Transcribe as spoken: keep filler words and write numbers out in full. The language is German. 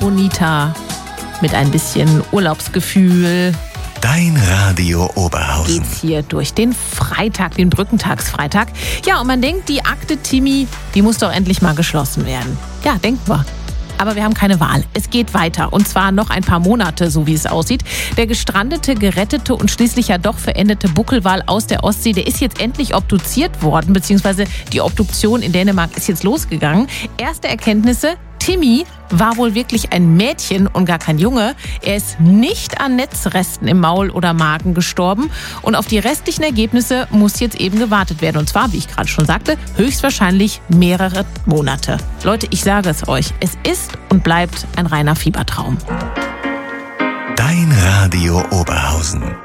bonita mit ein bisschen Urlaubsgefühl. Dein Radio Oberhausen. Geht's hier durch den Freitag, den Brückentagsfreitag. Ja, und man denkt, die Akte Timmy, die muss doch endlich mal geschlossen werden. Ja, denken wir. Aber wir haben keine Wahl. Es geht weiter. Und zwar noch ein paar Monate, so wie es aussieht. Der gestrandete, gerettete und schließlich ja doch verendete Buckelwal aus der Ostsee, der ist jetzt endlich obduziert worden, beziehungsweise die Obduktion in Dänemark ist jetzt losgegangen. Erste Erkenntnisse: Timmy war wohl wirklich ein Mädchen und gar kein Junge. Er ist nicht an Netzresten im Maul oder Magen gestorben. Und auf die restlichen Ergebnisse muss jetzt eben gewartet werden. Und zwar, wie ich gerade schon sagte, höchstwahrscheinlich mehrere Monate. Leute, ich sage es euch, es ist und bleibt ein reiner Fiebertraum. Dein Radio Oberhausen.